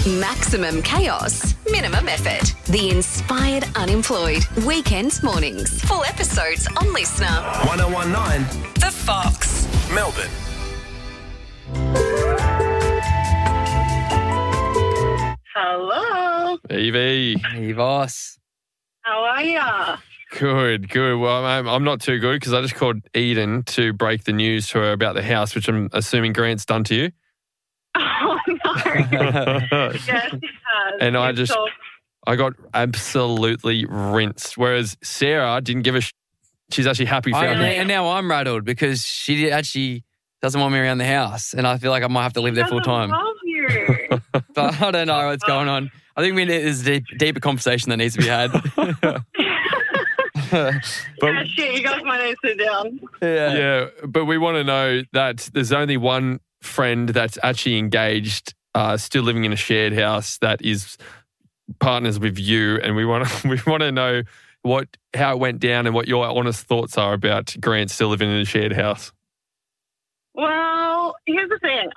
Maximum chaos, minimum effort. The Inspired Unemployed. Weekend mornings. Full episodes on Listener. 1019 The Fox. Melbourne. Hello. Evie. Hey, boss. How are ya? Good. Well, I'm not too good because I just called Eden to break the news to her about the house, which I'm assuming Grant's done to you. Oh, no. Yes, he has. And I You've told- got absolutely rinsed. Whereas Sarah didn't give a she's actually happy for me. And now I'm rattled because she actually doesn't want me around the house, and I feel like I might have to live there full time. I love you. But I don't know what's going on. I think there's a deeper conversation that needs to be had. Yeah, shit, you guys might need to sit down. Yeah, but we want to know that there's only one friend that's actually engaged, still living in a shared house that is partners with you, and we want to know how it went down and what your honest thoughts are about Grant still living in a shared house. Well, here's the thing.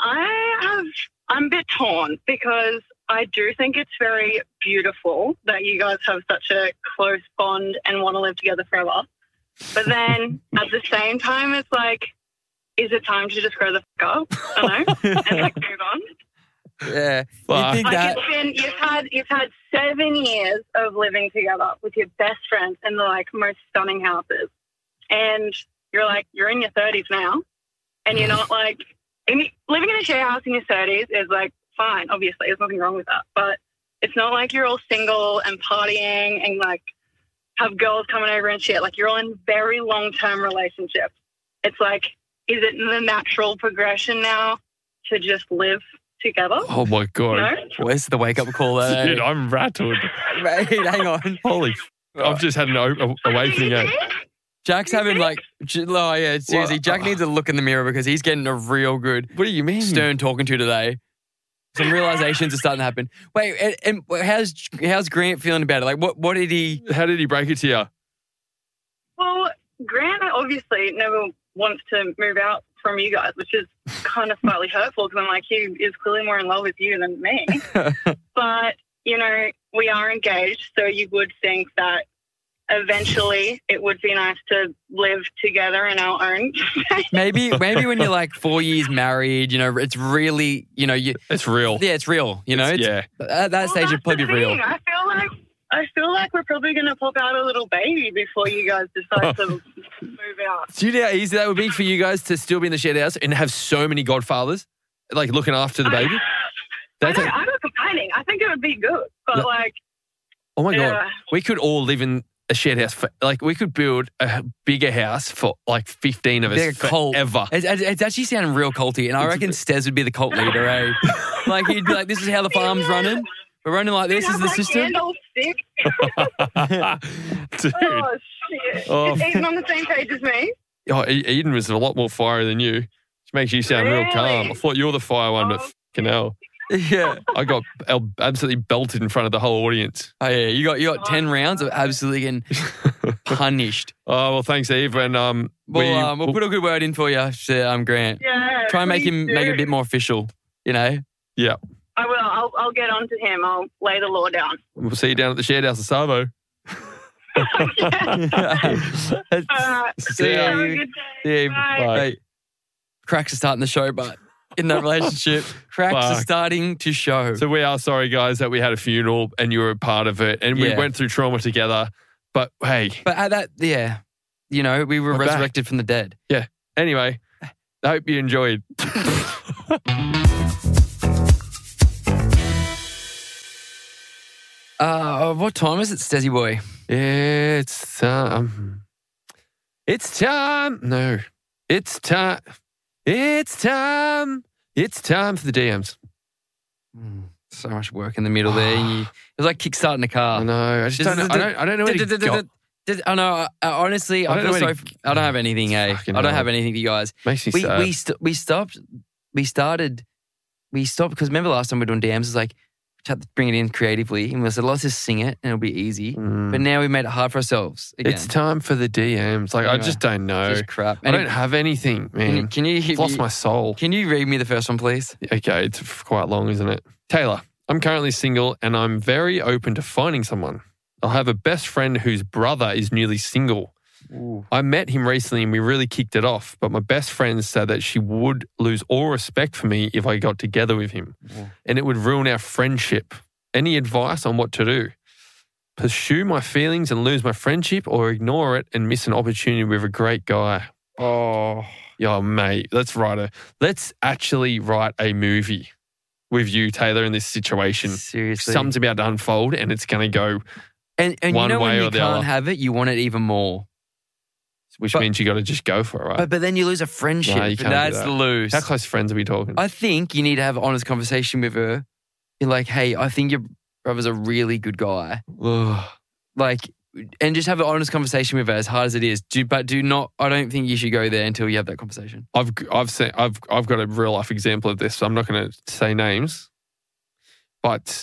I'm a bit torn because I do think it's very beautiful that you guys have such a close bond and want to live together forever. But then at the same time, it's like, is it time to just grow the fuck up? I don't know. And like move on. Yeah. Well, You think Like that? you've had 7 years of living together with your best friends in the like most stunning houses. And you're in your 30s now. And you're not like, living in a share house in your 30s is like fine, obviously. There's nothing wrong with that. But it's not like you're all single and partying and like have girls coming over and shit. Like you're all in very long-term relationships. It's like, is it the natural progression now to just live together? Oh my God. No? Where's the wake-up call there? Dude, I'm rattled. Mate, hang on. Holy I've just had an awakening. Jack's having seriously, Jack needs a look in the mirror because he's getting a real good What do you mean? stern talking to today. Some realizations are starting to happen. Wait, and how's Grant feeling about it? Like, what did he? How did he break it to you? Well, Grant obviously never wants to move out from you guys, which is kind of slightly hurtful because I'm like, he is clearly more in love with you than me. But, we are engaged, so you would think that eventually it would be nice to live together in our own space. Maybe when you're like 4 years married, it's really, It's real. yeah, it's real. Yeah. At that stage, it'd probably be real. I feel like we're probably going to pop out a little baby before you guys decide to move out. Do you know how easy that would be for you guys to still be in the shared house and have so many godfathers, like looking after the baby? I'm not complaining. I think it would be good. But Oh my God. Yeah. We could all live in a shared house. We could build a bigger house for like 15 of us They're a cult. forever. It's actually sounding real culty, and I reckon Stez would be the cult leader, eh? Like, he'd be like, this is how the farm's running. We're running like this, is the system. Stick. Dude. Oh, shit. Oh. Is Eden on the same page as me? Oh, Eden was a lot more fiery than you, which makes you sound real calm. I Really? thought you were the fire one, but fucking hell. Yeah. I got absolutely belted in front of the whole audience. Oh, yeah. You got 10 rounds of absolutely getting punished. Oh, well, thanks, Eve. And We'll put a good word in for you, Grant. Yeah. Try and make please it a do. bit more official, yeah. I will. I'll get on to him. I'll lay the law down. We'll see you down at the shared house at Savo. See Have ya. a good day. Yeah, Bye. Bye. Hey, cracks are starting the show, but in that relationship, cracks are Fuck. starting to show. So we are sorry, guys, that we had a funeral and you were a part of it. And we Yeah. went through trauma together. But hey, But at that, we were We're back. resurrected from the dead. anyway, I hope you enjoyed. What time is it, Stezzy boy? It's time. It's time. No. It's time. It's time. It's time for the DMs. So much work in the middle there. It was like kickstarting a car. I know. I just don't know. I don't know where to go. I know. Honestly, I feel sorry. I don't have anything. I Fucking don't hell. have anything for you guys. Makes me sad. We stopped because remember last time we were doing DMs, it's like we had to bring it in creatively, and we said let's just sing it and it'll be easy. But now we made it hard for ourselves again. It's time for the DMs. Like, I Anyway, just don't know. Just crap. I don't have anything, man. Can you I've lost my soul. Can you read me the first one, please? Okay, it's quite long, isn't it? Taylor, I'm currently single and I'm very open to finding someone. I have a best friend whose brother is newly single. Ooh. I met him recently and we really kicked it off, but my best friend said that she would lose all respect for me if I got together with him and it would ruin our friendship. Any advice on what to do? Pursue my feelings and lose my friendship or ignore it and miss an opportunity with a great guy? Oh, yeah, mate, let's actually write a movie with you, Taylor, in this situation. Seriously. Something's about to unfold and it's going to go And one you know way when or you the can't other. have it, you want it even more. Which means you got to just go for it, right? But then you lose a friendship. No, you can't do That's that. the lose. How close friends are we talking? I think you need to have an honest conversation with her. You're like, hey, I think your brother's a really good guy. Like, and just have an honest conversation with her, as hard as it is. But do not. I don't think you should go there until you have that conversation. I've got a real life example of this. So I'm not going to say names, but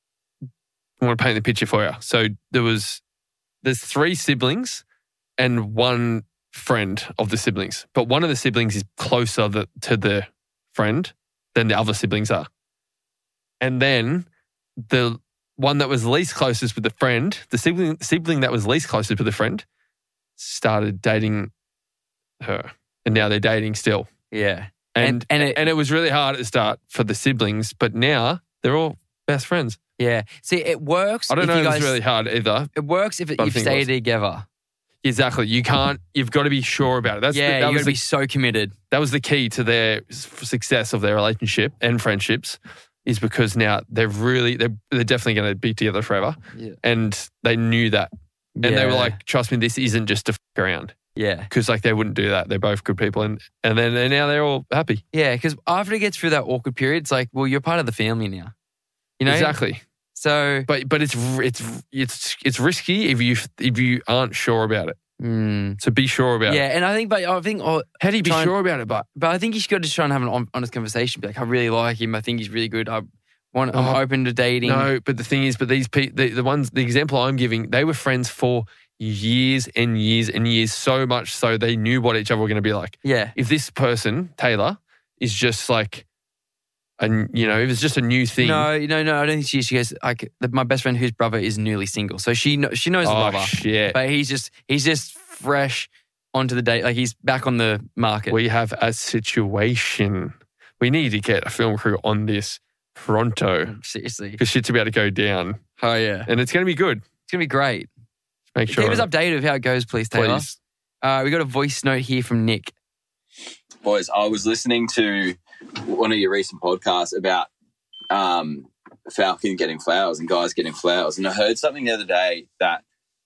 I want to paint the picture for you. So there's 3 siblings and one friend of the siblings, but one of the siblings is closer to the friend than the other siblings are. And then the one that was least closest with the friend, the sibling that was least closest with the friend, started dating her, and now they're dating still. Yeah, And it was really hard at the start for the siblings, but now they're all best friends. yeah. See, it works. I don't if know you if guys, it's really hard either. It works if But I you think stay it was. together. Exactly. You've got to be sure about it. You got to be so committed. That was the key to their success of their relationship and friendships, is because now they're definitely going to be together forever. Yeah. And they knew that. And they were Yeah. like, trust me, this isn't just to f around. Yeah. Because like they wouldn't do that. They're both good people. And now they're all happy. Yeah, because after it gets through that awkward period, it's like, well, you're part of the family now. You know? Exactly. So, But it's risky if you aren't sure about it. So be sure about it. yeah, and I think How do you be Try and- sure about it? But I think you should just try and have an honest conversation. Be like, I really like him. I think he's really good. I'm open to dating. no, but the thing is, these people, the example I'm giving, they were friends for years and years and years, so much so they knew what each other were going to be like. Yeah, If this person, Taylor, is just like, if it's just a new thing. no. I don't think she goes like my best friend whose brother is newly single, so she knows the Oh, brother. shit. But he's just fresh onto the date. Like he's back on the market. We have a situation. We need to get a film crew on this pronto Seriously. for shit to be able to go down. Oh yeah, And it's going to be good. it's gonna be great. Make sure. Keep us updated of how it goes, please, Taylor. Please. We got a voice note here from Nick. Boys, I was listening to one of your recent podcasts about Falcon getting flowers and guys getting flowers. And I heard something the other day that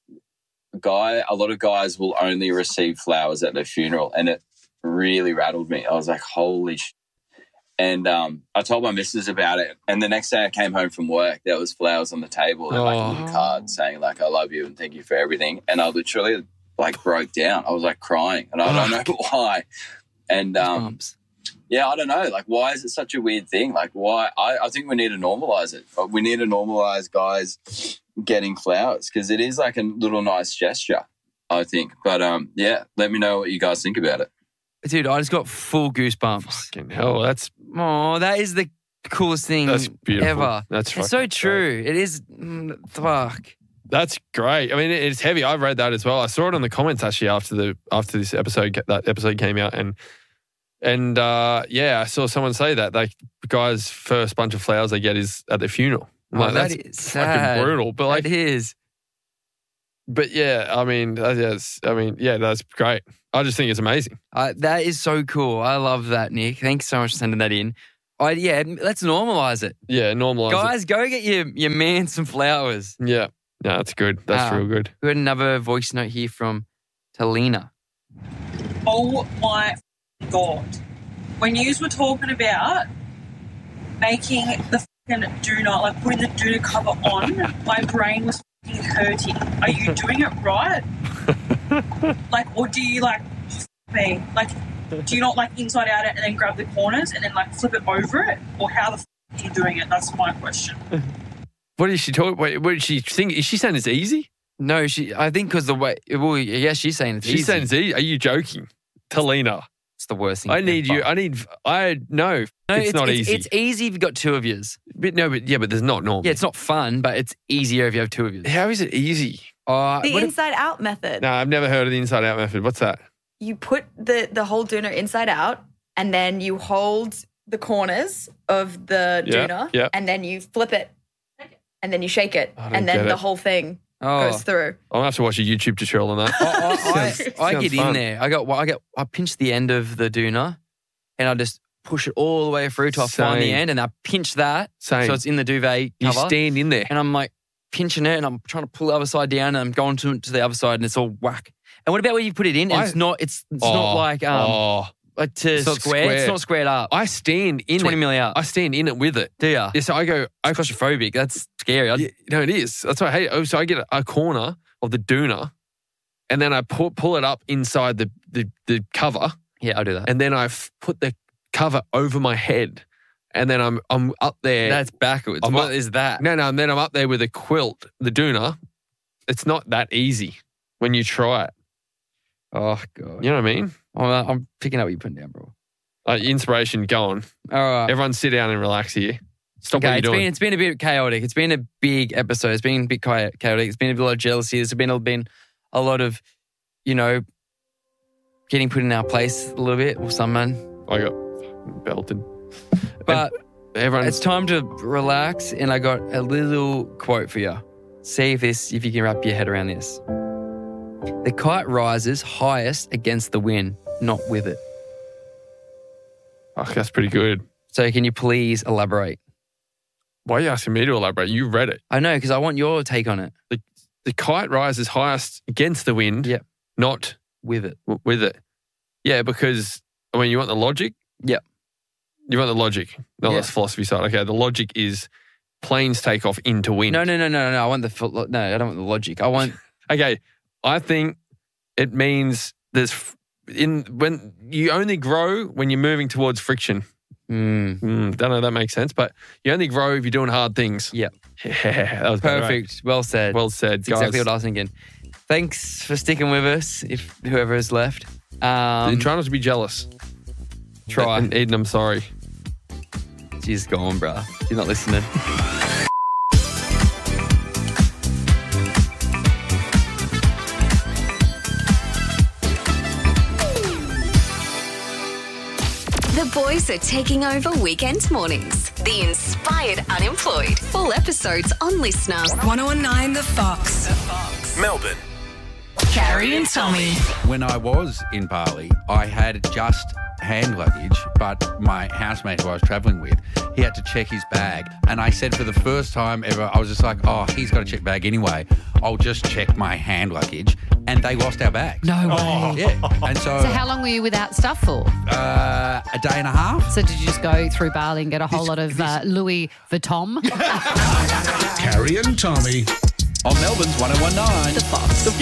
a lot of guys will only receive flowers at their funeral. And it really rattled me. I was like, holy shit. And I told my missus about it. And the next day I came home from work, there was flowers on the table and like a little card saying like, I love you and thank you for everything. And I literally like broke down. I was like crying and I don't know why. And Bumps. yeah, I don't know. Like, why is it such a weird thing? Like, why? I think we need to normalize it. We need to normalize guys getting flowers because it is like a little nice gesture, I think. But yeah, let me know what you guys think about it. Dude, I just got full goosebumps. Fucking hell, that's That is the coolest thing beautiful. ever. That's It's so fucking true. It is. Fuck. That's great. I mean, it's heavy. I read that as well. I saw it on the comments actually after this episode. That episode came out, and I saw someone say that like the guy's first bunch of flowers they get is at the funeral. I'm like, that that's is sad. fucking brutal. But like, It is. but yeah, I mean, that's great. I just think it's amazing. That is so cool. I love that, Nick. Thanks so much for sending that in. Let's normalize it. Yeah, normalize Guys, go get your man some flowers. it. Yeah, no, that's good. That's real good. We had another voice note here from Talina. Oh my God. When you were talking about making the fucking doona, like putting the doona cover on, my brain was fucking hurting. Are you doing it right? Like, or do you like, me? Like, do you not like inside out it and then grab the corners and then like flip it over it? Or how the are you doing it? That's my question. What is she talking? What did she think? Is she saying it's easy? No, I think because the way, well, yes, she's saying it's easy. She's saying it's easy. Are you joking? Talina. It's the worst thing. I need you. No, it's not easy. It's easy if you've got two of yours. but there's not normal. Yeah, it's not fun, but it's easier if you have two of yours. How is it easy? The inside out method. No, I've never heard of the inside out method. What's that? You put the whole doona inside out, and then you hold the corners of the doona, and then you flip it, and then you shake it, and then the whole thing goes through. I'll have to watch a YouTube tutorial on that. I get in there. I pinch the end of the doona, and I just push it all the way through till I find the end, and I pinch that so it's in the duvet cover. You stand in there, and I'm like pinching it, and I'm trying to pull the other side down, and I'm going to the other side, and it's all whack. And what about where you put it in? And it's not like to square. It's not squared up. I stand in 20 it. million out. I stand in it with it. Do you? Yeah, so I go. I'm claustrophobic. That's scary. It is. That's why I hate it. So I get a corner of the doona, and then I pull it up inside the cover. Yeah, I'll do that. And then I put the cover over my head, and then I'm up there. That's backwards. What is that? No, and then I'm up there with a quilt, the doona. It's not that easy when you try it. Oh, God. You know what I mean? I'm picking up what you're putting down, bro. Inspiration, go on. All right. Everyone sit down and relax here. Stop what you're doing. It's been a bit chaotic. It's been a big episode. It's been a bit chaotic. It's been a lot of jealousy. There's been a lot of, getting put in our place a little bit, or someone. I got belted. But it's time to relax, and I got a little quote for you. See if you can wrap your head around this. The kite rises highest against the wind, not with it. Oh, that's pretty good. So can you please elaborate? Why are you asking me to elaborate? You read it. I know, because I want your take on it. The kite rises highest against the wind, not with it. With it. Yeah, because, you want the logic? Yep. You want the logic, not the philosophy side. Okay, the logic is planes take off into wind. No. I want I don't want the logic. I want... Okay, I think it means when you only grow when you're moving towards friction. Don't know if that makes sense, but you only grow if you're doing hard things. Yep. Yeah, that was perfect. Right. Well said. Well said, That's guys. exactly what I was thinking. Thanks for sticking with us, if whoever has left. Try not to be jealous. Try. And Eden, I'm sorry. She's gone, bruh. You're not listening. The boys are taking over weekend mornings. The Inspired Unemployed. Full episodes on Listener. 1019 The Fox. Melbourne. Carrie and Tommy. When I was in Bali, I had just hand luggage, but my housemate who I was travelling with, he had to check his bag. And I said for the first time ever, I was just like, oh, he's got to check bag anyway. I'll just check my hand luggage. And they lost our bags. No way. Yeah. And so how long were you without stuff for? A day and a half. So did you just go through Bali and get a whole lot of Louis Vuitton? Carrie and Tommy. On Melbourne's 1019. The Fox. The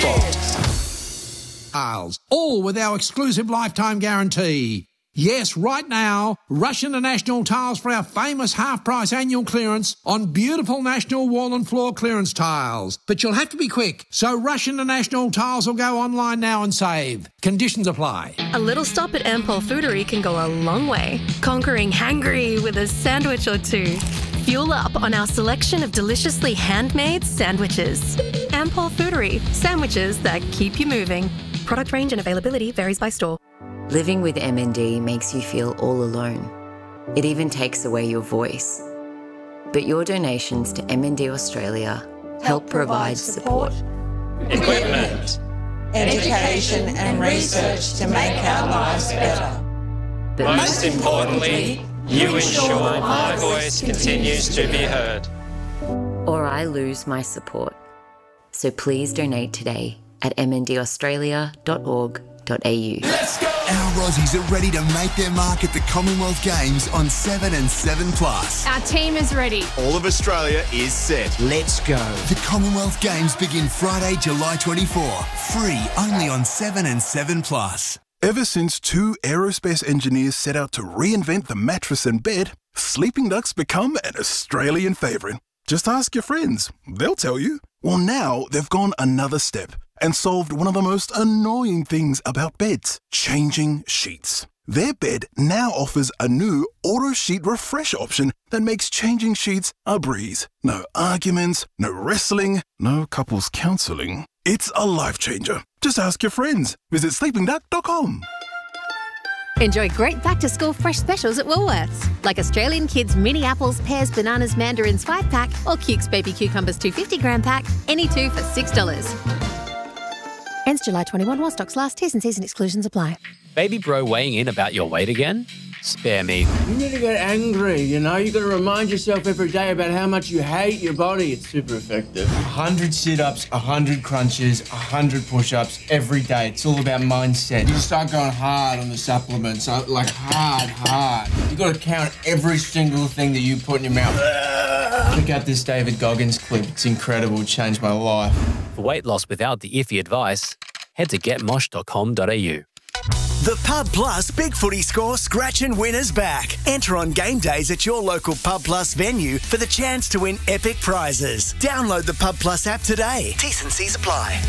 Fox. Isles, all with our exclusive lifetime guarantee. Yes, right now, rush into National Tiles for our famous half-price annual clearance on beautiful National wall and floor clearance tiles. But you'll have to be quick, so rush into National Tiles or go online now and save. Conditions apply. A little stop at Ampol Foodery can go a long way, conquering hangry with a sandwich or two. Fuel up on our selection of deliciously handmade sandwiches. Ampol Foodery, sandwiches that keep you moving. Product range and availability varies by store. Living with MND makes you feel all alone. It even takes away your voice. But your donations to MND Australia help provide support. Equipment, education and research to make our lives better. But most importantly, you ensure my voice continues to be heard. Or I lose my support. So please donate today at mndaustralia.org.au. Let's go! Our Aussies are ready to make their mark at the Commonwealth Games on 7 and 7+. Our team is ready. All of Australia is set. Let's go. The Commonwealth Games begin Friday, July 24. Free only on 7 and 7+. Ever since two aerospace engineers set out to reinvent the mattress and bed, Sleeping Duck's become an Australian favourite. Just ask your friends. They'll tell you. Well, now they've gone another step and solved one of the most annoying things about beds, changing sheets. Their bed now offers a new Auto Sheet Refresh option that makes changing sheets a breeze. No arguments, no wrestling, no couples counselling. It's a life changer. Just ask your friends. Visit sleepingduck.com. Enjoy great back-to-school fresh specials at Woolworths, like Australian Kids mini apples, pears, bananas, mandarins 5-pack or Cukes baby cucumbers 250-gram pack, any two for $6. Ends July 21 while stocks last. T's and C's and exclusions apply. Baby bro weighing in about your weight again? Spare me. You need to get angry, you know? You got to remind yourself every day about how much you hate your body. It's super effective. 100 sit-ups, 100 crunches, 100 push-ups every day. It's all about mindset. You start going hard on the supplements, like hard. You got to count every single thing that you put in your mouth. Check out this David Goggins clip. It's incredible. It changed my life. For weight loss without the iffy advice, head to getmosh.com.au. The Pub Plus Big Footy Score Scratch and Win is back. Enter on game days at your local Pub Plus venue for the chance to win epic prizes. Download the Pub Plus app today. T's and C's apply.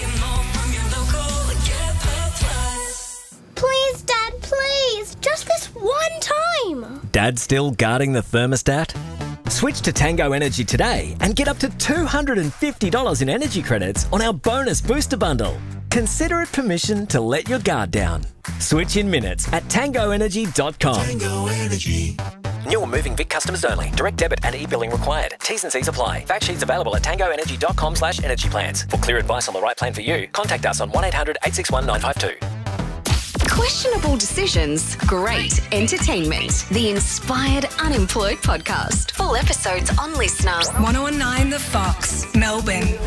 Please, Dad, please. Just this one time. Dad still guarding the thermostat? Switch to Tango Energy today and get up to $250 in energy credits on our bonus booster bundle. Consider it permission to let your guard down. Switch in minutes at tangoenergy.com. Tango Energy. New or moving Vic customers only. Direct debit and e-billing required. T's and C's apply. Fact sheets available at tangoenergy.com/energy plans. For clear advice on the right plan for you, contact us on 1-800-861-952. Questionable decisions, great entertainment. The Inspired Unemployed Podcast. Full episodes on Listener. 1019 The Fox, Melbourne.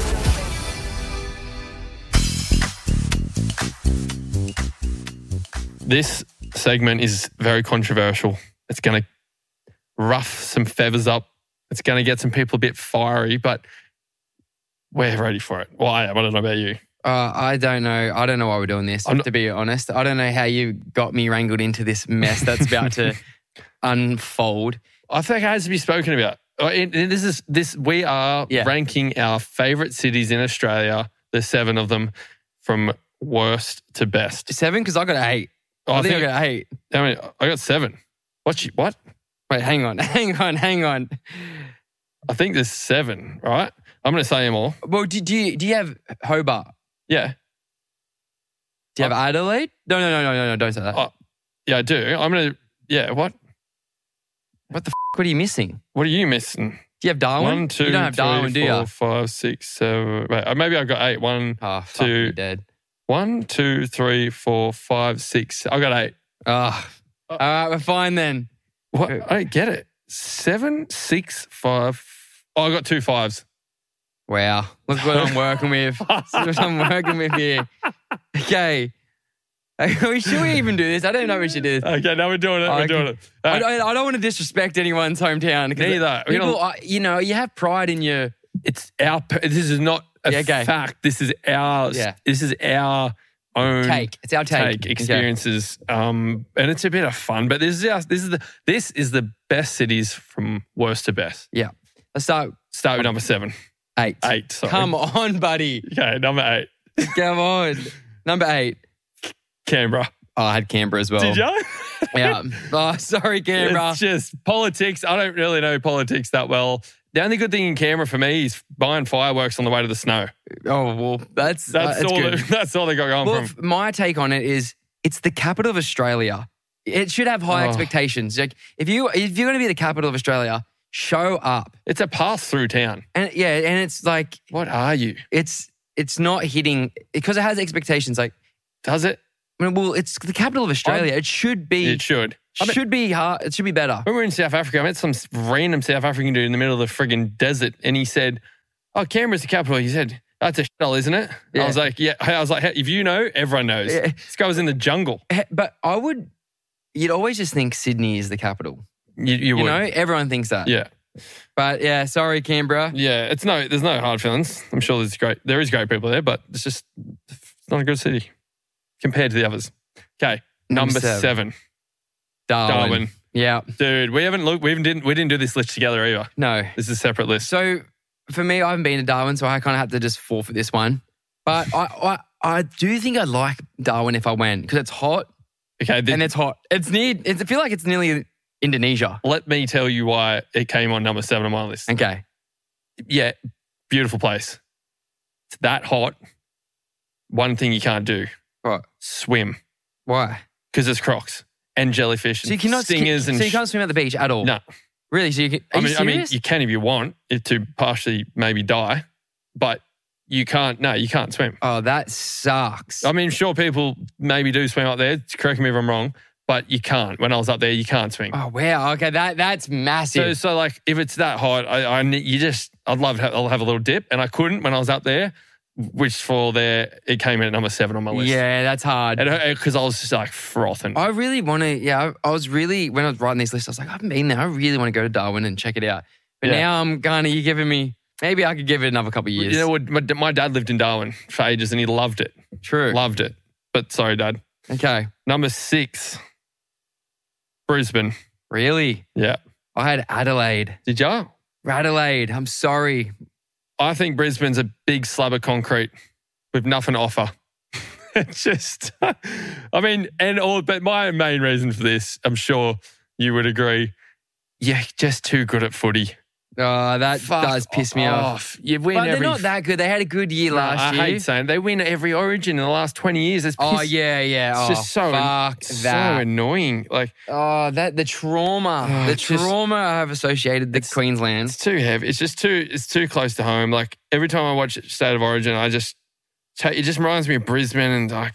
This segment is very controversial. It's going to rough some feathers up. It's going to get some people a bit fiery, but we're ready for it. Well, I am. I don't know about you. I don't know. I don't know why we're doing this, to be honest. I don't know how you got me wrangled into this mess that's about to unfold. I think it has to be spoken about. We are ranking our favourite cities in Australia. There's 7 of them from worst to best. 7? Because I got 8. I think I got 8. How many? I got 7. What? Wait, hang on. I think there's 7, right? I'm going to say them all. Well, do you have Hobart? Yeah. Do you have Adelaide? No, don't say that. Oh, yeah, I do. I'm going to, what? What the what are you missing? What are you missing? Do you have Darwin? 1, 2, you don't have 3, Darwin, 4, do you? 5, 6, 7. Wait, maybe I got 8. 1, fuck, 2, you're dead. 1, 2, 3, 4, 5, 6. I got 8. All right, we're fine then. What? I don't get it. 7, 6, 5. Oh, I got 2 5s. Wow. Look what I'm working with. Here. Okay. Should we even do this? I don't know if we should do this. Okay, now we're doing it. I don't want to disrespect anyone's hometown. Neither. People, you have pride in your... This is not a fact. This is ours. Yeah. This is our own take. It's our take experiences. And it's a bit of fun. But this is the best cities from worst to best. Yeah. Let's start with number 7. 8. 8, sorry. Come on, buddy. Okay, number 8. Come on. Number 8. Canberra. Oh, I had Canberra as well. Did you? Yeah. Oh, sorry, Canberra. It's just politics. I don't really know politics that well. The only good thing in Canberra for me is buying fireworks on the way to the snow. Oh, well, that's all. good. That's all they got going from. My take on it is it's the capital of Australia. It should have high expectations. Like if you're going to be the capital of Australia, show up. It's a pass-through town. And it's like... What are you? It's not hitting... Because it has expectations. Like, does it? I mean, well, it's the capital of Australia. It should be... It should. It should be hard. It should be better. When we were in South Africa, I met some random South African dude in the middle of the frigging desert, and he said, "Oh, Canberra's the capital." He said, "That's a shithole, isn't it?" Yeah. I was like, "Yeah." I was like, "If you know, everyone knows." Yeah. This guy was in the jungle. But you'd always just think Sydney is the capital. You would. You know, everyone thinks that. Yeah. But yeah, sorry, Canberra. Yeah, there's no hard feelings. I'm sure there is great people there, but it's not a good city compared to the others. Okay, number 7. Darwin. Yeah. Dude, we didn't do this list together either. No. This is a separate list. So for me, I haven't been to Darwin, so I kind of had to just forfeit this one. But I do think I'd like Darwin if I went because it's hot Okay. And it's hot. I feel like it's nearly Indonesia. Let me tell you why it came on number 7 on my list. Okay. Yeah, beautiful place. It's that hot. One thing you can't do. What? Swim. Why? Because there's crocs and jellyfish and stingers. So you can't swim at the beach at all? No. Really? So you can, are you serious? I mean, you can if you want it to partially maybe die, but you can't. No, you can't swim. Oh, that sucks. I mean, sure, people maybe do swim up there. Correct me if I'm wrong, but you can't. When I was up there, you can't swim. Oh wow. Okay, that's massive. So like, if it's that hot, I'd love to have a little dip, and I couldn't when I was up there. Which it came in at number 7 on my list. Yeah, that's hard. Because I was just like frothing. I really want to, I was really, when I was writing these lists, I was like, I haven't been there. I really want to go to Darwin and check it out. But now you're giving me, maybe I could give it another couple of years. You know what? My dad lived in Darwin for ages and he loved it. True. Loved it. But sorry, Dad. Okay. Number 6, Brisbane. Really? Yeah. I had Adelaide. Did you? Adelaide. I'm sorry. I think Brisbane's a big slab of concrete with nothing to offer. It's just, I mean, but my main reason for this, I'm sure you would agree, you're just too good at footy. Oh, that does piss me off. You win but they're not that good. They had a good year last year. I hate saying they win every Origin in the last 20 years. It's yeah. It's just so annoying. Like, the trauma, trauma I have associated with Queensland. It's too heavy. It's too close to home. Like every time I watch State of Origin, it just reminds me of Brisbane and like,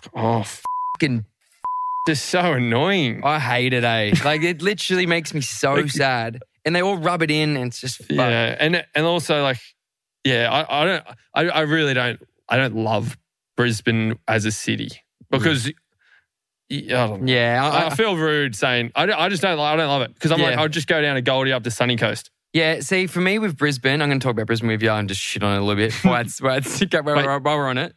just so annoying. I hate it, Like it literally makes me so sad. And they all rub it in, and it's just fun. Yeah, and also like, I really don't love Brisbane as a city because I don't know. Yeah, I feel rude saying I don't love it because I'm like I'll just go down to Goldie up to Sunny Coast. Yeah, see, for me with Brisbane, I'm going to talk about Brisbane with you and just shit on it a little bit while we're on it.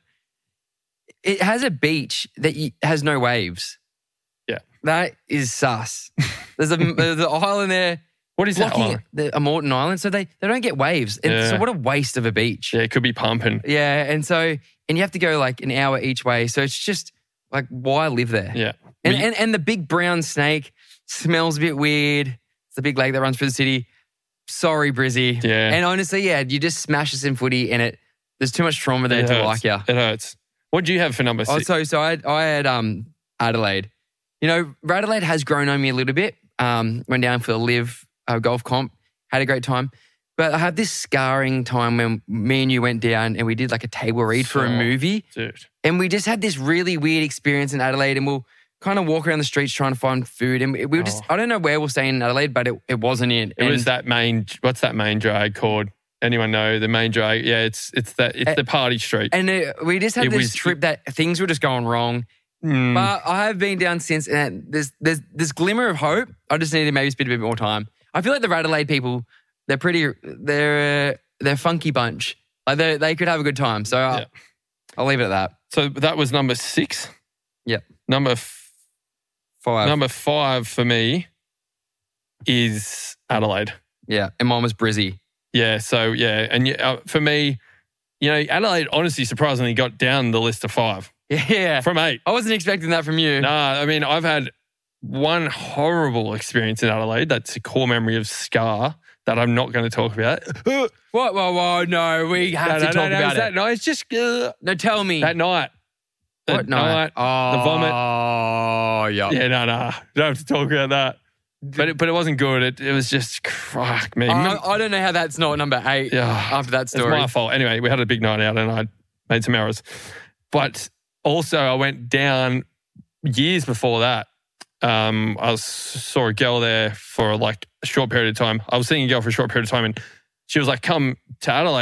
It has a beach that has no waves. Yeah, that is sus. There's an island there. What is that island? A Moreton Island. So they don't get waves. So what a waste of a beach. Yeah, it could be pumping. Yeah, and you have to go like an hour each way. So it's just like, why live there? Yeah. And the big brown snake smells a bit weird. It's the big lake that runs through the city. Sorry, Brizzy. Yeah. And honestly, you just smash us in footy and there's too much trauma there to like you. It hurts. What do you have for number 6? So I had Adelaide. You know, Adelaide has grown on me a little bit. Went down for the live golf comp, had a great time. But I had this scarring time when me and you went down and we did like a table read for a movie. Dude. And we just had this really weird experience in Adelaide and we'll kind of walk around the streets trying to find food. And we were just, I don't know where we're staying in Adelaide, but it wasn't in. It was what's that main drag called? Anyone know the main drag? Yeah, it's the party street. And we just had this trip that things were just going wrong. But I have been down since and there's this glimmer of hope. I just need to maybe spend a bit more time. I feel like the Adelaide people, they're a funky bunch. Like they could have a good time. So I'll leave it at that. So that was number 6. Yep. Number 5. Number 5 for me is Adelaide. Yeah, and mine was Brizzy. Yeah, so and for me, Adelaide honestly surprisingly got down the list to 5. Yeah. From 8. I wasn't expecting that from you. Nah, I mean, I've had one horrible experience in Adelaide. That's a core memory of scar that I'm not going to talk about. What? Whoa, no, we have to talk about it. That night, it's just... No, tell me. That night. What night? The vomit. Oh, yeah. Yeah, no. Don't have to talk about that. But it wasn't good. It was just, fuck me. I don't know how that's not number 8 after that story. It's my fault. Anyway, we had a big night out and I made some errors. But also I went down years before that. I saw a girl there for like a short period of time. I was seeing a girl for a short period of time and she was like, come to Adelaide.